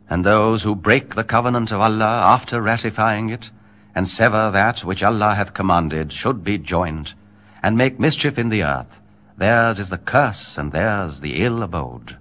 And those who break the covenant of Allah after ratifying it, and sever that which Allah hath commanded, should be joined, and make mischief in the earth. Theirs is the curse, and theirs the ill abode.